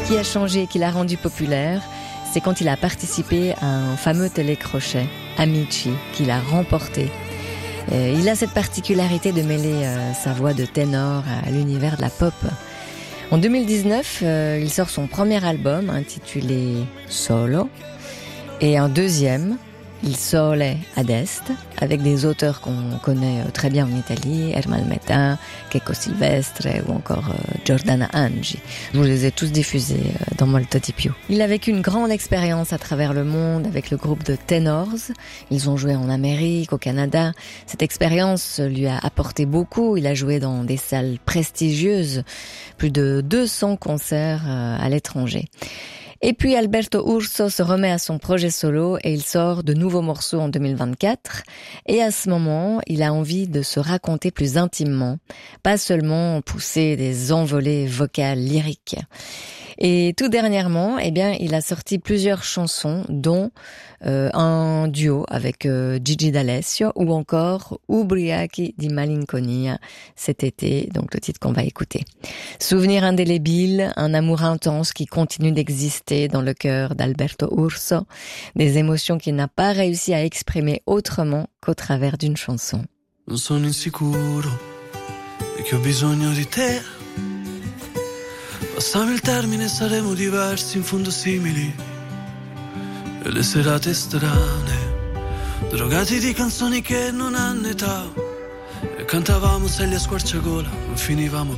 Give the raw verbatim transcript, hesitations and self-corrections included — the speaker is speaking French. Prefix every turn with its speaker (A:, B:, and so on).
A: qui a changé et qui l'a rendu populaire, c'est quand il a participé à un fameux télécrochet, Amici, qu'il a remporté. Et il a cette particularité de mêler euh, sa voix de ténor à l'univers de la pop. En deux mille dix-neuf, euh, il sort son premier album intitulé Solo et un deuxième, Il Sole ad Est, avec des auteurs qu'on connaît très bien en Italie, Ermal Meta, Checco Silvestre ou encore Giordana Angi. Je vous les ai tous diffusés dans Molto di Più. Il a vécu une grande expérience à travers le monde avec le groupe de Tenors. Ils ont joué en Amérique, au Canada. Cette expérience lui a apporté beaucoup. Il a joué dans des salles prestigieuses, plus de deux cents concerts à l'étranger. Et puis Alberto Urso se remet à son projet solo et il sort de nouveaux morceaux en deux mille vingt-quatre. Et à ce moment, il a envie de se raconter plus intimement, pas seulement pousser des envolées vocales lyriques. Et tout dernièrement, eh bien, il a sorti plusieurs chansons, dont euh, un duo avec euh, Gigi D'Alessio ou encore Ubriachi di Malinconia cet été, donc le titre qu'on va écouter. Souvenir indélébile, un amour intense qui continue d'exister dans le cœur d'Alberto Urso, des émotions qu'il n'a pas réussi à exprimer autrement qu'au travers d'une chanson.
B: Non sono insicuro e che ho bisogno di te. Passavi il termine e saremo diversi, in fondo simili. E le serate strane, drogati di canzoni che non hanno età. E cantavamo serie a squarciagola, ma finivamo